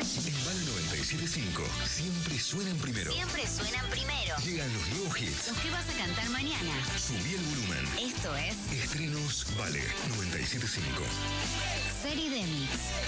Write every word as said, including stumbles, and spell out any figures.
En Vale noventa y siete punto cinco, siempre suenan primero. Siempre suenan primero. Llegan los nuevos hits. Los que vas a cantar mañana. Subí el volumen. Esto es Estrenos Vale noventa y siete punto cinco. Serie de Mix.